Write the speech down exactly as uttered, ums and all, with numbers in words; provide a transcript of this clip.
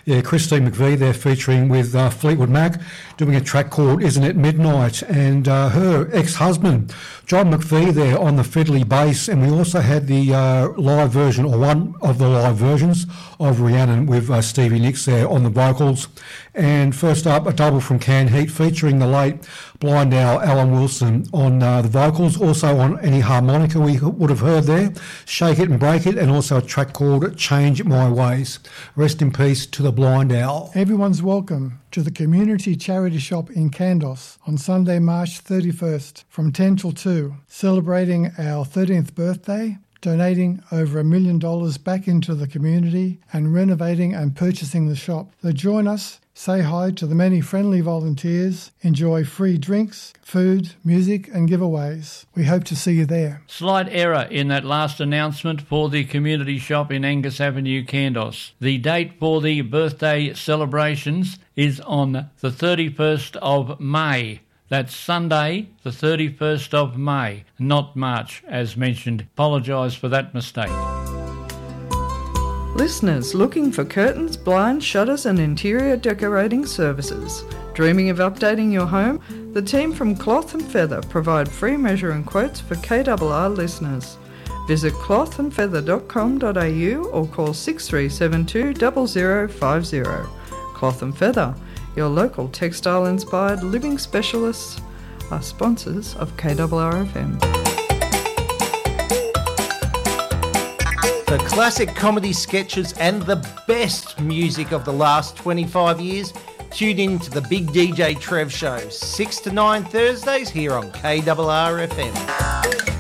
Yeah, Christine McVie there featuring with uh, Fleetwood Mac, doing a track called Isn't It Midnight, and uh, her ex-husband John McVie there on the fiddly bass, and we also had the uh, live version, or one of the live versions of Rhiannon with uh, Stevie Nicks there on the vocals. And first up, a double from Can Heat featuring the late blind owl Alan Wilson on uh, the vocals, also on any harmonica we would have heard there, Shake It and Break It, and also a track called Change My Ways. Rest in peace to the blind owl. Everyone's welcome to the Community Charity Shop in Kandos on Sunday, March thirty-first from ten till two, celebrating our thirteenth birthday, donating over a million dollars back into the community and renovating and purchasing the shop. So join us, say hi to the many friendly volunteers, enjoy free drinks, food, music and giveaways. We hope to see you there. Slight error in that last announcement for the community shop in Angus Avenue, Kandos. The date for the birthday celebrations is on the thirty-first of May. That's Sunday, the thirty-first of May, not March, as mentioned. Apologise for that mistake. Listeners looking for curtains, blinds, shutters and interior decorating services. Dreaming of updating your home? The team from Cloth and Feather provide free measure and quotes for K R R listeners. Visit cloth and feather dot com dot a u or call six three seven two zero zero five zero. Cloth and Feather, your local textile-inspired living specialists, are sponsors of K R R F M. The classic comedy sketches and the best music of the last twenty-five years. Tune in to the Big D J Trev Show, six to nine Thursdays here on K R R F M.